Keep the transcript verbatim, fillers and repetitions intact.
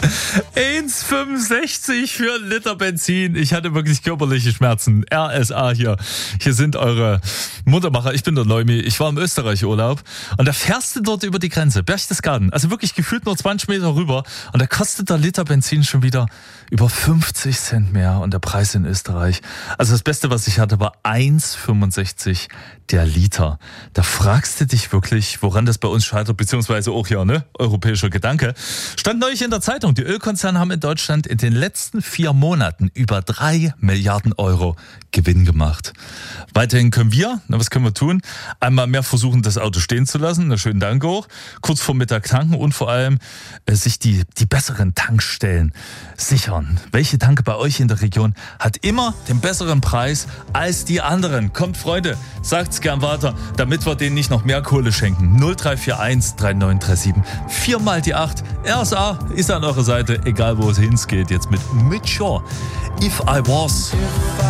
eins Komma fünfundsechzig für einen Liter Benzin. Ich hatte wirklich körperliche Schmerzen. R S A hier. Hier sind eure Muttermacher. Ich bin der Neumi. Ich war im Österreich-Urlaub. Und da fährst du dort über die Grenze. Berchtesgaden. Also wirklich gefühlt nur zwanzig Meter rüber. Und da kostet der Liter Benzin schon wieder über fünfzig Cent mehr. Und der Preis in Österreich. Also das Beste, was ich hatte, war eins Komma fünfundsechzig der Liter. Da fragst du dich wirklich, woran das bei uns scheitert. Beziehungsweise auch ja, ne? Europäischer Gedanke. Stand neulich in der Zeitung. Die Ölkonzerne haben in Deutschland in den letzten vier Monaten über drei Milliarden Euro Gewinn gemacht. Weiterhin können wir, na, was können wir tun? Einmal mehr versuchen, das Auto stehen zu lassen. Na, schönen Dank auch. Kurz vor Mittag tanken und vor allem äh, sich die, die besseren Tankstellen sichern. Welche Tanke bei euch in der Region hat immer den besseren Preis als die anderen? Kommt, Freunde, sagt's gern weiter, damit wir denen nicht noch mehr Kohle schenken. null drei vier eins drei neun drei sieben vier mal die acht. R S A ist an eurer Seite, egal wo es hingeht. Jetzt mit Mitchell. If I Was.